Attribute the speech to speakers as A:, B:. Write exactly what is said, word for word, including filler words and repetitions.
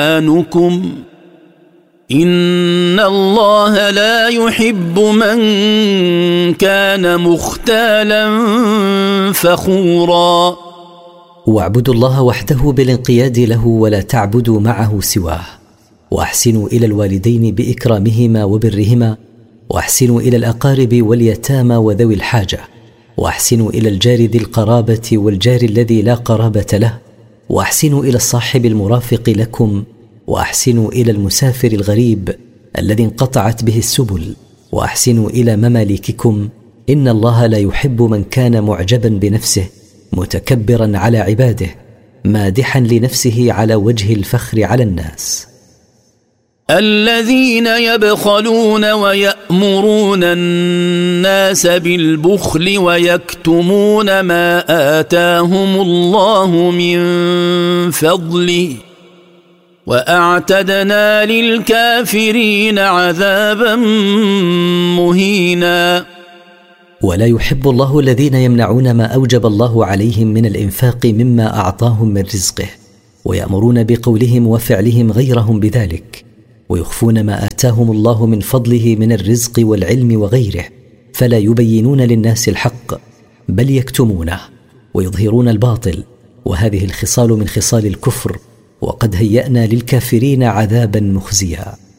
A: أيمانكم إن الله لا يحب من كان مختالا فخورا.
B: واعبدوا الله وحده بالانقياد له ولا تعبدوا معه سواه، واحسنوا إلى الوالدين بإكرامهما وبرهما، واحسنوا إلى الأقارب واليتامى وذوي الحاجة، واحسنوا إلى الجار ذي القرابة والجار الذي لا قرابة له، واحسنوا إلى الصاحب المرافق لكم، واحسنوا إلى المسافر الغريب الذي انقطعت به السبل، واحسنوا إلى مماليككم إن الله لا يحب من كان معجبا بنفسه متكبرا على عباده مادحا لنفسه على وجه الفخر على الناس.
A: الذين يبخلون ويأمرون الناس بالبخل ويكتمون ما آتاهم الله من فضله وأعتدنا للكافرين عذابا مهينا.
B: ولا يحب الله الذين يمنعون ما أوجب الله عليهم من الإنفاق مما أعطاهم من رزقه، ويأمرون بقولهم وفعلهم غيرهم بذلك، ويخفون ما آتاهم الله من فضله من الرزق والعلم وغيره، فلا يبينون للناس الحق بل يكتمونه ويظهرون الباطل، وهذه الخصال من خصال الكفر، وقد هيأنا للكافرين عذابا مخزيا.